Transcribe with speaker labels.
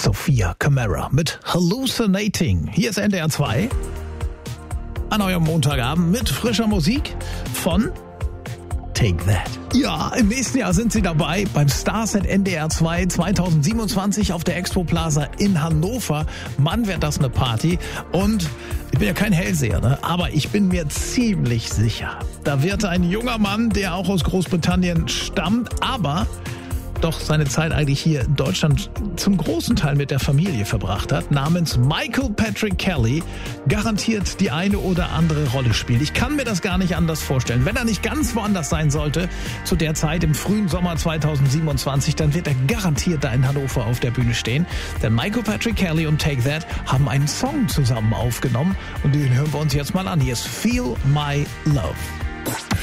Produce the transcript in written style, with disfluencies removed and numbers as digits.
Speaker 1: Sophia Camara mit Hallucinating. Hier ist NDR 2 an eurem Montagabend mit frischer Musik von Take That. Ja, im nächsten Jahr sind sie dabei beim Starset NDR 2 2027 auf der Expo Plaza in Hannover. Mann, wird das eine Party. Und ich bin ja kein Hellseher, ne? Aber ich bin mir ziemlich sicher, da wird ein junger Mann, der auch aus Großbritannien stammt, aber doch seine Zeit eigentlich hier in Deutschland zum großen Teil mit der Familie verbracht hat, namens Michael Patrick Kelly, garantiert die eine oder andere Rolle spielt. Ich kann mir das gar nicht anders vorstellen. Wenn er nicht ganz woanders sein sollte, zu der Zeit im frühen Sommer 2027, dann wird er garantiert da in Hannover auf der Bühne stehen. Denn Michael Patrick Kelly und Take That haben einen Song zusammen aufgenommen und den hören wir uns jetzt mal an. Hier ist Feel My Love.